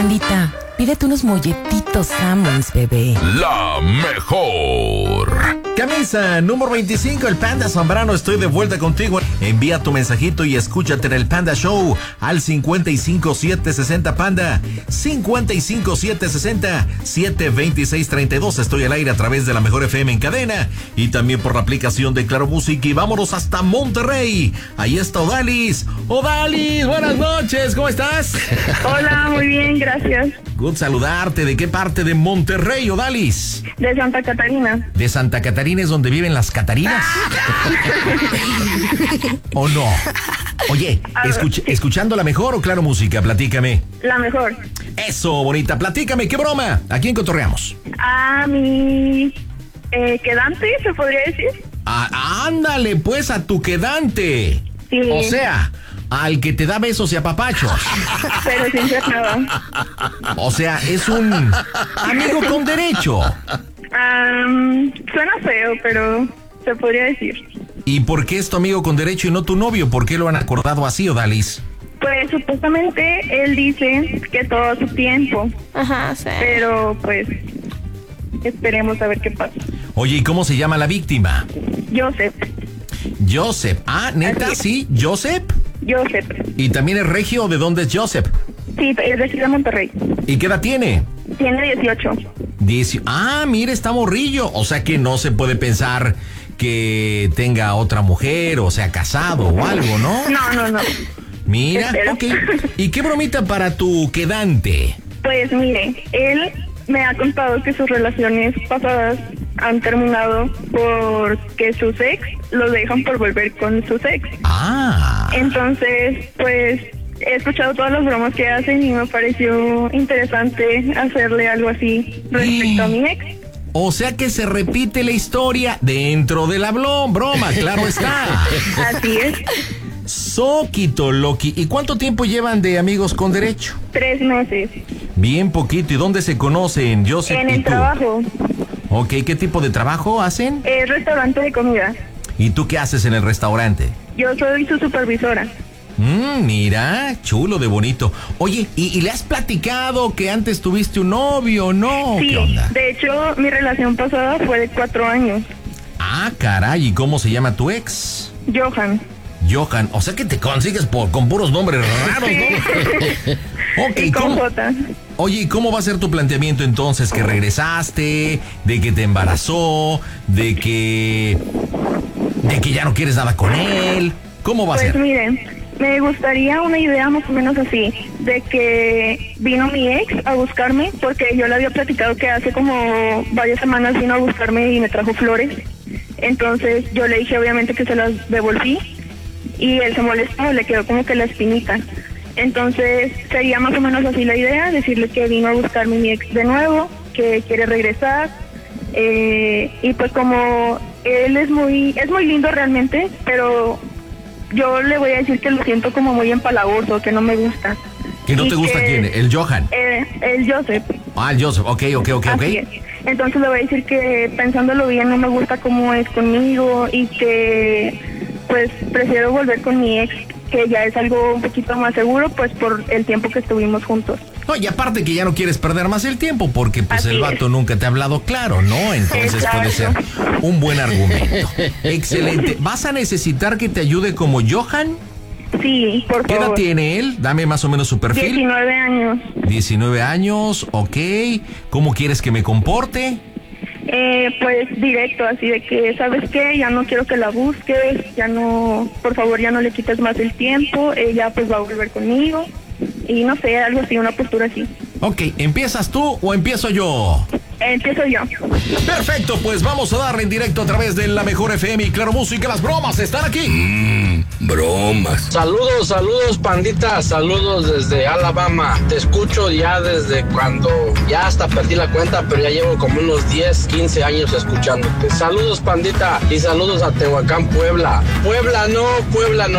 Pandita, pídete unos molletitos Samuels, bebé. La mejor. Camisa número 25, el Panda Zambrano, estoy de vuelta contigo. Envía tu mensajito y escúchate en el Panda Show al 55760 Panda, 55760-72632. Estoy al aire a través de la Mejor FM en cadena y también por la aplicación de Claro Music. Y vámonos hasta Monterrey. Ahí está Odalis. Odalis, buenas noches, ¿cómo estás? Hola, muy bien, gracias. Good saludarte. ¿De qué parte de Monterrey, Odalis? De Santa Catarina. ¿De Santa Catarina es donde viven las Catarinas? ¿O no? Oye, ¿escuchando la mejor o Claro Música? Platícame. La mejor. Eso, bonita. Platícame, ¿qué broma? ¿A quién cotorreamos? A mi quedante, ¿se podría decir? Ándale, pues, a tu quedante. Sí. O sea, al que te da besos y apapachos. Pero sin ser nada. O sea, es un amigo con derecho. Suena feo, pero se podría decir. ¿Y por qué es tu amigo con derecho y no tu novio? ¿Por qué lo han acordado así, Odalis? Pues supuestamente él dice que todo a su tiempo. Ajá, sí. Pero pues esperemos a ver qué pasa. Oye, ¿y cómo se llama la víctima? Joseph. Joseph. Ah, ¿neta? Sí, Joseph. Joseph. ¿Y también es regio? ¿De dónde es Joseph? Sí, es de aquí de Monterrey. ¿Y qué edad tiene? Tiene 18. Mire, está morrillo. O sea que no se puede pensar que tenga otra mujer o sea casado o algo, ¿no? No. Mira, Espero. ok. ¿Y qué bromita para tu quedante? Pues mire, él me ha contado que sus relaciones pasadas han terminado porque sus ex los dejan por volver con sus ex. Ah. Entonces, pues he escuchado todas las bromas que hacen y me pareció interesante hacerle algo así respecto a mi ex. O sea que se repite la historia dentro de la broma, claro está. Así es. Soquito Loki. ¿Y cuánto tiempo llevan de amigos con derecho? 3 meses. Bien poquito. ¿Y dónde se conocen, Joseph En y el tú? trabajo. Ok, ¿qué tipo de trabajo hacen? Es restaurante de comida. ¿Y tú qué haces en el restaurante? Yo soy su supervisora. Mira, chulo de bonito. Oye, ¿y le has platicado que antes tuviste un novio o no? Sí, ¿Qué onda? de hecho, mi relación pasada fue de 4 años. Ah, caray, ¿y cómo se llama tu ex? Johan. Johan, o sea que te consigues con puros nombres raros, ¿no? Ok, Y con ¿cómo? J. Oye, ¿y cómo va a ser tu planteamiento entonces? ¿Que regresaste? ¿De que te embarazó? ¿De que ya no quieres nada con él? ¿Cómo va a Pues ser? miren, me gustaría una idea más o menos así, de que vino mi ex a buscarme, porque yo le había platicado que hace como varias semanas vino a buscarme y me trajo flores. Entonces yo le dije obviamente que se las devolví y él se molestó, le quedó como que la espinita. Entonces sería más o menos así la idea, decirle que vino a buscarme mi ex de nuevo, que quiere regresar, y pues como él es muy lindo realmente, pero yo le voy a decir que lo siento como muy empalagoso, que no me gusta. ¿Que no Y te gusta que, quién? ¿El Johan? El Joseph. Ah, el Joseph, ok. Así es. Entonces le voy a decir que pensándolo bien no me gusta cómo es conmigo y que pues prefiero volver con mi ex, que ya es algo un poquito más seguro pues por el tiempo que estuvimos juntos. No, y aparte que ya no quieres perder más el tiempo porque pues Así el vato es. nunca te ha hablado claro, ¿no? Entonces Exacto. puede ser un buen argumento. Excelente. ¿Vas a necesitar que te ayude como Johan? Sí, por ¿Qué edad favor. tiene él? Dame más o menos su perfil. 19 años. 19 años, ok. ¿Cómo quieres que me comporte? Pues directo, así de que, ¿sabes qué? Ya no quiero que la busques, ya no, por favor, ya no le quites más el tiempo, ella pues va a volver conmigo, y no sé, algo así, una postura así. Ok, ¿empiezas tú o empiezo yo? Empiezo yo. Perfecto, pues vamos a darle en directo a través de la Mejor FM y Claro Música. Las bromas están aquí. Bromas. Saludos pandita, saludos desde Alabama. Te escucho ya desde cuando ya hasta perdí la cuenta, pero ya llevo como unos 10, 15 años escuchándote. Saludos pandita y saludos a Tehuacán, Puebla. Puebla no.